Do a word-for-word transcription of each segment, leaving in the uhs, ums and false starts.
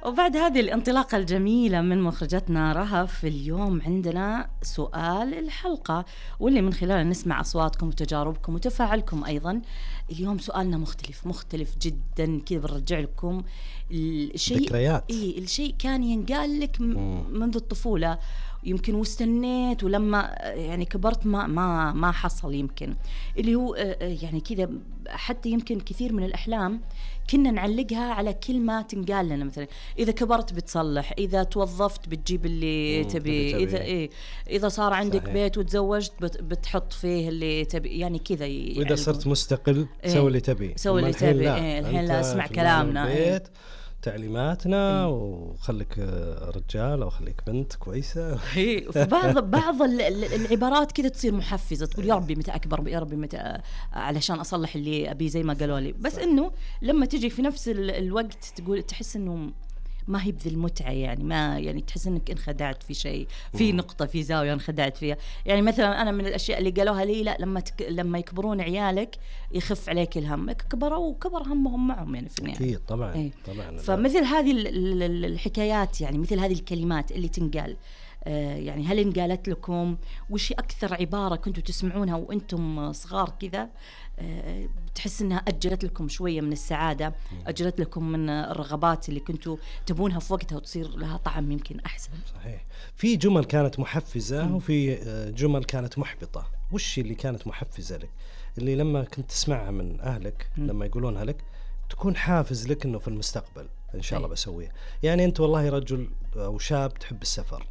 وبعد هذه الانطلاقة الجميلة من مخرجتنا رهف، اليوم عندنا سؤال الحلقة واللي من خلاله نسمع أصواتكم وتجاربكم وتفاعلكم أيضا. اليوم سؤالنا مختلف مختلف جدا كذا، بنرجع لكم الشيء ذكريات. إيه الشيء كان ينقال لك منذ الطفولة يمكن واستنيت، ولما يعني كبرت ما ما ما حصل، يمكن اللي هو يعني كذا. حتى يمكن كثير من الأحلام كنا نعلقها على كلمة تنقال لنا، مثلا إذا كبرت بتصلح، إذا توظفت بتجيب اللي تبي، إذا إيه إذا صار عندك صحيح. بيت وتزوجت بت بتحط فيه اللي تبي، يعني كذا. وإذا صرت مستقل إيه؟ سوي اللي تبي، سوي اللي تبي. لا. إيه الحين لا اسمع كلامنا، إيه؟ تعليماتنا إيه؟ وخليك رجال أو خليك بنت كويسة. إيه بعض بعض العبارات كذا تصير محفزة، تقول يا ربي متى أكبر، يا ربي متى علشان أصلح اللي أبي زي ما قالوا لي. بس إنه لما تجي في نفس الوقت تقول تحس إنه ما هي بذي المتعة، يعني ما يعني تحس إنك انخدعت في شيء، في نقطة في زاوية انخدعت فيها. يعني مثلا أنا من الأشياء اللي قالوها لي، لا لما تك... لما يكبرون عيالك يخف عليك الهم، كبروا وكبر همهم معهم يعني في النهاية. أكيد طبعا ايه. طبعا. فمثل هذه الحكايات، يعني مثل هذه الكلمات اللي تنقال، آه يعني هل انقالت لكم؟ وش أكثر عبارة كنتوا تسمعونها وأنتم صغار كذا أه بتحس انها اجلت لكم شويه من السعاده، اجلت لكم من الرغبات اللي كنتوا تبونها في وقتها وتصير لها طعم يمكن احسن؟ صحيح. في جمل كانت محفزه م. وفي جمل كانت محبطه. وش اللي كانت محفزه لك؟ اللي لما كنت تسمعها من اهلك م. لما يقولونها لك تكون حافز لك انه في المستقبل ان شاء الله بسويها. يعني انت والله رجل او شاب تحب السفر،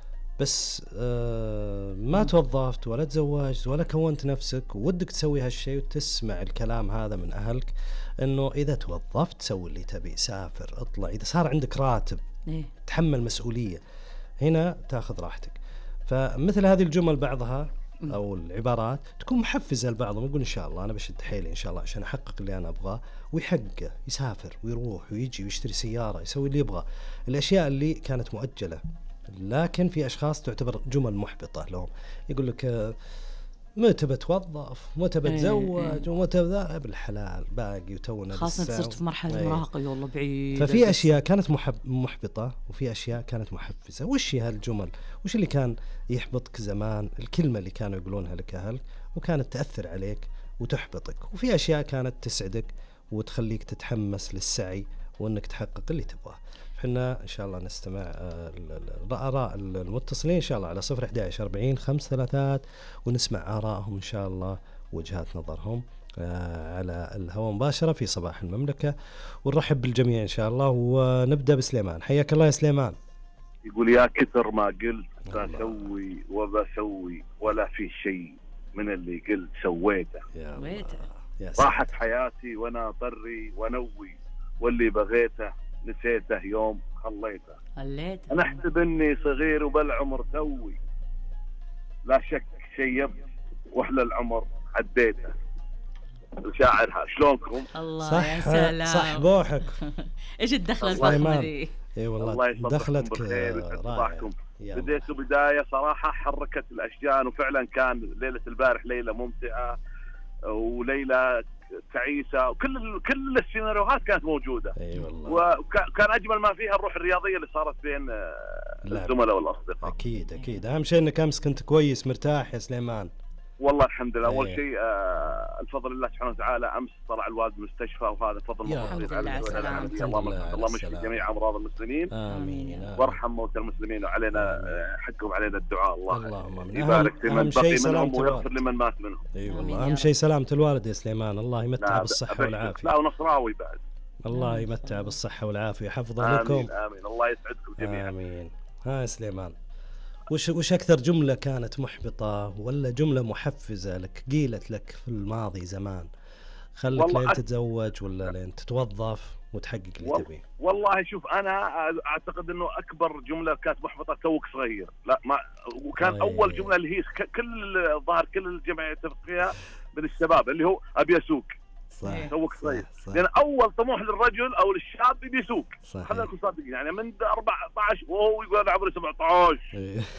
بس آه ما توظفت ولا تزوجت ولا كونت نفسك ودك تسوي هالشيء، وتسمع الكلام هذا من أهلك إنه إذا توظفت سوي اللي تبي، سافر اطلع، إذا صار عندك راتب إيه؟ تحمل مسؤولية، هنا تاخذ راحتك. فمثل هذه الجمل بعضها أو العبارات تكون محفزة لبعضهم، يقول إن شاء الله أنا بشد حيلي إن شاء الله عشان أحقق اللي أنا أبغاه، ويحققه، يسافر ويروح ويجي ويشتري سيارة، يسوي اللي يبغاه، الأشياء اللي كانت مؤجلة. لكن في أشخاص تعتبر جمل محبطة لهم، يقول لك متى بتوظف، متى بتزوج، ومتى ذا بالحلال باقي وتونا خاصة صرت في مرحلة المراهقة والله بعيد. ففي أشياء كانت محب محبطة وفي أشياء كانت محفزة. وش هي هالجمل؟ وش اللي كان يحبطك زمان؟ الكلمة اللي كانوا يقولونها لك أهلك وكانت تأثر عليك وتحبطك، وفي أشياء كانت تسعدك وتخليك تتحمس للسعي وأنك تحقق اللي تبغاه. حنا إن شاء الله نستمع آراء المتصلين إن شاء الله على صفر إحدى عشر أربعين خمس ثلاثات، ونسمع آرائهم إن شاء الله وجهات نظرهم على الهواء مباشرة في صباح المملكة، ونرحب بالجميع إن شاء الله. ونبدأ بسليمان. حياك الله يا سليمان. يقول يا كثر ما قلت بسوي وبسوي ولا في شيء من اللي قلت سويته، راحت حياتي وأنا طري ونوي، واللي بغيته نسيته يوم خليته. خليته أنا أحسب إني صغير وبالعمر توي، لا شك شيب وأحلى العمر عديته. شاعرها شلونكم؟ الله صح يا سلام. صح بوحك. إيش الدخلة الفخمة دي؟ إي والله دخلتك رائعة. بديت بداية صراحة حركت الأشجان، وفعلا كان ليلة البارح ليلة ممتعة وليلة تعيسة، وكل كل السيناريوهات كانت موجودة. أي والله. وكان أجمل ما فيها الروح الرياضية اللي صارت بين الزملاء والأصدقاء. أكيد أكيد. أهم شيء إنك أمس كنت كويس مرتاح يا سليمان. والله الحمد لله. أول شيء آه الفضل لله سبحانه وتعالى، أمس طلع الوالد المستشفى وهذا فضل الحمد لله. الله مشفي جميع أمراض المسلمين. آمين. وارحم موتى المسلمين وعلينا حقهم علينا الدعاء. الله اللهم يبارك في من بقي منهم ويغفر لمن مات منهم. أي والله. أهم شيء سلامة الوالد يا سليمان، الله يمتع بالصحة والعافية. لا ونصراوي بعد. الله يمتع بالصحة والعافية، حفظه لكم. آمين آمين. الله يسعدكم جميعا. آمين. ها سليمان، وش وش أكثر جملة كانت محبطة ولا جملة محفزة لك قيلت لك في الماضي زمان خلك لين تتزوج ولا لين تتوظف وتحقق اللي تبيه؟ والله شوف، أنا أعتقد إنه أكبر جملة كانت محبطة توك صغير. لا ما وكان أي أول جملة اللي هي كل الظاهر كل الجمعية يتفق فيها من الشباب اللي هو أبي أسوق. توك صغير، لأن أول طموح للرجل أو للشاب يبي يسوق. خلينا نكون صادقين، يعني من أربعة عشر وهو يقول أنا عمري سبعة عشر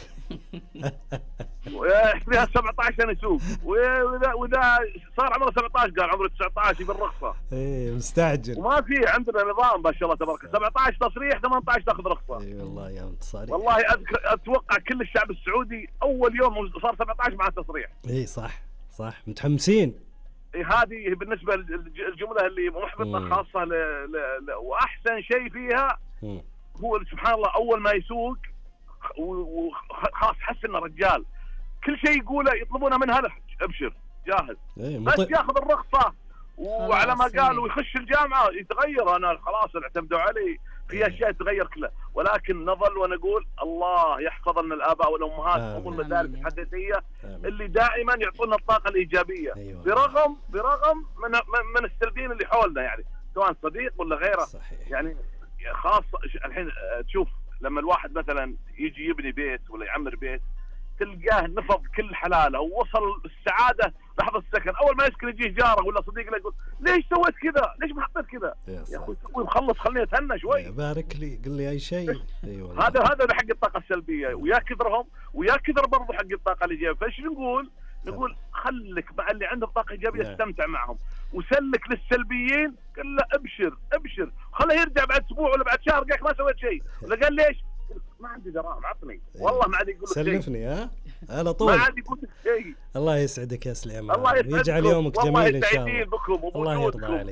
ويحتريها سبعة عشر سنه يسوق، واذا واذا صار عمره سبعة عشر قال عمره تسعة عشر يبي الرخصه. ايه مستعجل. وما في عندنا نظام ما شاء الله تبارك، سبعة عشر تصريح ثمانية عشر تاخذ رخصه. اي والله يا انتصاري. والله أذكر اتوقع كل الشعب السعودي اول يوم صار سبعة عشر مع تصريح. اي صح صح متحمسين. إيه هذه بالنسبه للجمله اللي محبطه خاصه ل... ل... ل... واحسن شيء فيها مم. هو سبحان الله اول ما يسوق وخلاص حس انه رجال، كل شيء يقوله يطلبونه منه هذا ابشر جاهز. إيه بس ياخذ الرخصه وعلى ما قال ويخش الجامعه يتغير. انا خلاص اعتمدوا علي في اشياء تتغير كلها، ولكن نظل ونقول الله يحفظ لنا الاباء والامهات هم المدارس الحديثيه اللي دائما يعطونا الطاقه الايجابيه. أيوة. برغم برغم من من السلبيين اللي حولنا، يعني سواء صديق ولا غيره. صحيح. يعني خاصه الحين تشوف لما الواحد مثلا يجي يبني بيت ولا يعمر بيت تلقاه نفض كل حلاله ووصل السعاده لحظه السكن، اول ما يسكن يجيه جاره ولا صديق له يقول ليش سويت كذا؟ ليش ما حطيت كذا؟ يا اخوي سوي مخلص خليني اتهنى شوي. بارك لي قل لي اي شيء. أيوة. هذا هذا حق الطاقه السلبيه، ويا كثرهم ويا كثر برضه حق الطاقه الايجابيه. فايش نقول؟ نقول خليك مع اللي عنده طاقه ايجابيه استمتع معهم، وسلك للسلبيين قل له ابشر ابشر، خله يرجع بعد اسبوع ولا بعد شهر قالك ما سويت شيء، ولا قال ليش؟ ما عندي دراهم عطني، والله ما عاد يقول لك شيء. سلفني ها على طول. ما عاد يقول لك شيء. الله يسعدك يا سليمان، الله ويجعل يومك جميل ان شاء الله. بكم الله يرضى عليك.